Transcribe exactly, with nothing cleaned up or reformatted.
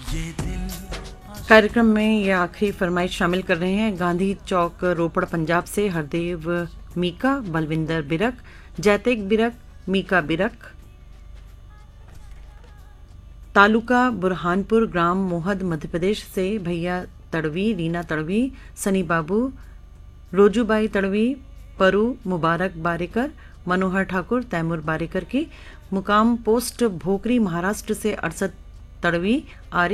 कार्यक्रम में ये आखिरी फरमाइश शामिल कर रहे हैं गांधी चौक रोपड़ पंजाब से हरदेव मीका, बलविंदर बिरक, जैतेक बिरक, मीका बिरक, तालुका बुरहानपुर, ग्राम मोहद, मध्य प्रदेश से भैया तड़वी, रीना तड़वी, सनी बाबू, रोजूबाई तड़वी, परू मुबारक बारेकर, मनोहर ठाकुर, तैमूर बारेकर की मुकाम पोस्ट भोकरी महाराष्ट्र से अरसद तड़वी, आरिफ